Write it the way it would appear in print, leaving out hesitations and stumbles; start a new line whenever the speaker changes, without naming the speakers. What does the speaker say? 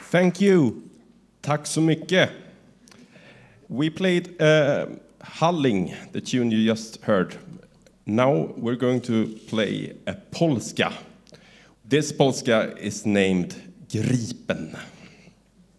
Thank you. Tack så mycket. We played Halling, the tune you just heard. Now we're going to play a polska. This polska is named Gripen.